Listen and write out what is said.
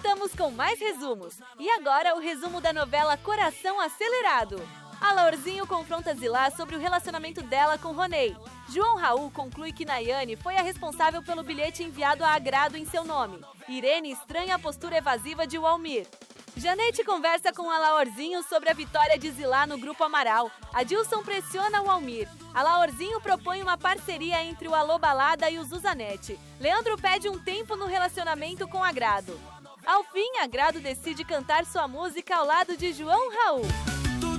Voltamos com mais resumos. E agora o resumo da novela Coração Acelerado. Alaorzinho confronta Zilá sobre o relacionamento dela com Ronei. João Raul conclui que Nayane foi a responsável pelo bilhete enviado a Agrado em seu nome. Irene estranha a postura evasiva de Walmir. Janete conversa com Alaorzinho sobre a vitória de Zilá no Grupo Amaral. Adilson pressiona o Walmir. Alaorzinho propõe uma parceria entre o Alô Balada e o Zuzanete. Leandro pede um tempo no relacionamento com Agrado. Ao fim, Agrado decide cantar sua música ao lado de João Raul.